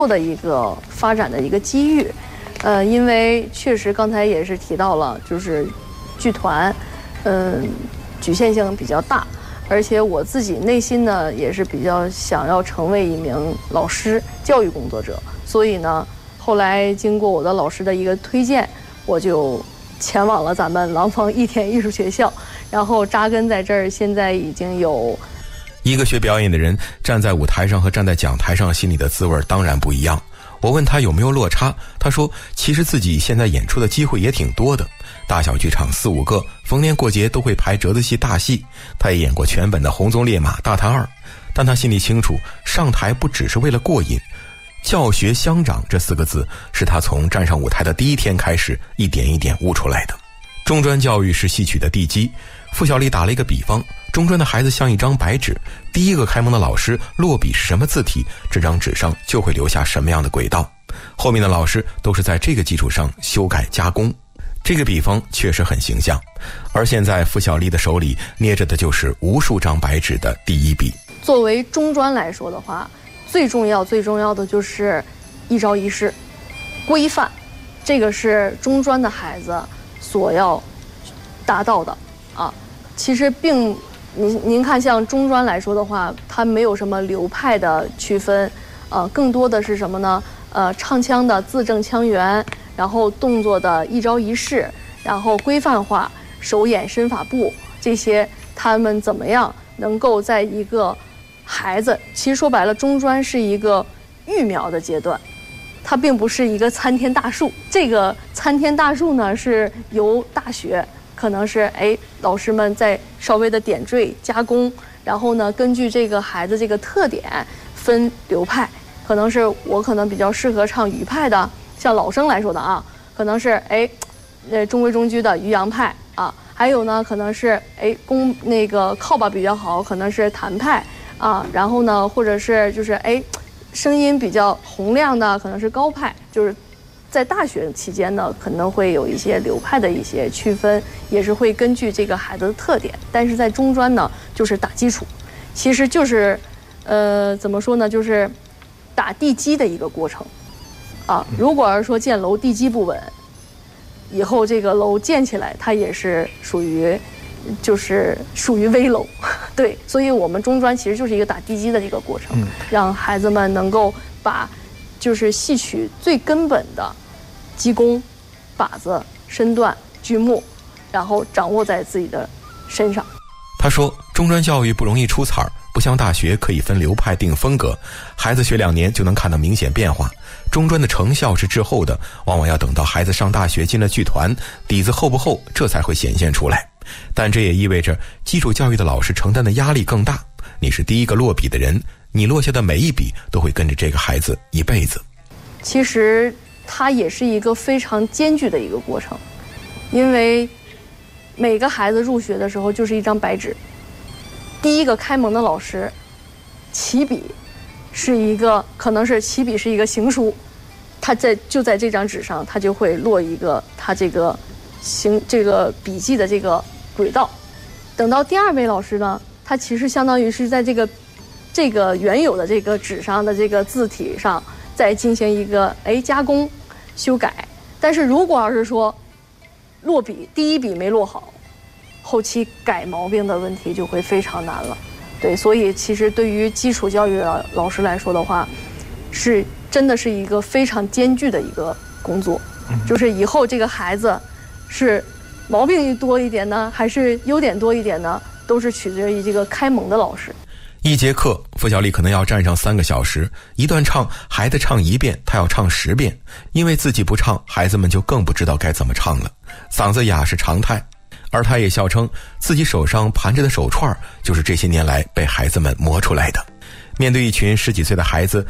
的一个发展的一个机遇。因为确实刚才也是提到了，就是剧团，局限性比较大，而且我自己内心呢也是比较想要成为一名老师、教育工作者，所以呢，后来经过我的老师的一个推荐，我就前往了咱们廊坊益田艺术学校，然后扎根在这儿，现在已经有。 一个学表演的人站在舞台上和站在讲台上心里的滋味当然不一样。我问他有没有落差，他说其实自己现在演出的机会也挺多的，大小剧场4、5个，逢年过节都会排折子戏、大戏。他也演过全本的《红鬃烈马》《大探二》，但他心里清楚，上台不只是为了过瘾。教学相长这4个字是他从站上舞台的第一天开始一点一点悟出来的。中专教育是戏曲的地基，付小丽打了一个比方，中专的孩子像一张白纸，第一个开蒙的老师落笔是什么字体，这张纸上就会留下什么样的轨道，后面的老师都是在这个基础上修改加工。这个比方确实很形象，而现在付小丽的手里捏着的就是无数张白纸的第一笔。 作为中专来说的话，最重要的就是一招一式规范，这个是中专的孩子所要达到的啊。其实您看，像中专来说的话，它没有什么流派的区分，更多的是什么呢？唱腔的字正腔圆，然后动作的一招一式，然后规范化，手眼身法步，这些他们怎么样能够在一个孩子，其实说白了，中专是一个育苗的阶段，它并不是一个参天大树。这个参天大树呢，是由大学可能是老师们在稍微的点缀加工，然后呢，根据这个孩子这个特点分流派，可能是我可能比较适合唱余派的，像老生来说的啊，可能是中规中矩的余杨派啊，还有呢可能是靠吧比较好，可能是谭派啊，然后呢或者是就是声音比较洪亮的，可能是高派，就是在大学期间呢，可能会有一些流派的一些区分，也是会根据这个孩子的特点。但是在中专呢，就是打基础，其实就是怎么说呢，就是打地基的一个过程啊。如果是说建楼地基不稳，以后这个楼建起来，它也是属于危楼。对，所以我们中专其实就是一个打地基的这个过程，让孩子们能够把就是戏曲最根本的基功、把子、身段、剧目，然后掌握在自己的身上。 他说，中专教育不容易出彩儿，不像大学可以分流派定风格，孩子学2年就能看到明显变化。中专的成效是滞后的，往往要等到孩子上大学进了剧团，底子厚不厚，这才会显现出来。但这也意味着基础教育的老师承担的压力更大，你是第一个落笔的人，你落下的每一笔都会跟着这个孩子一辈子。 其实它也是一个非常艰巨的一个过程，因为每个孩子入学的时候就是一张白纸，第一个开蒙的老师起笔是一个，可能是起笔是一个行书，他就在这张纸上，他就会落一个他这个笔记的这个轨道。等到第2位老师呢，他其实相当于是在这个原有的这个纸上的这个字体上再进行一个加工修改。但是如果要是说落笔第一笔没落好，后期改毛病的问题就会非常难了。对，所以其实对于基础教育的老师来说的话，真的是一个非常艰巨的一个工作。就是以后这个孩子是毛病多一点呢，还是优点多一点呢，都是取决于这个开蒙的老师。 一节课，付小丽可能要站上3个小时，一段唱，孩子唱1遍，他要唱10遍，因为自己不唱，孩子们就更不知道该怎么唱了。嗓子哑是常态，而他也笑称自己手上盘着的手串就是这些年来被孩子们磨出来的。面对一群10几岁的孩子，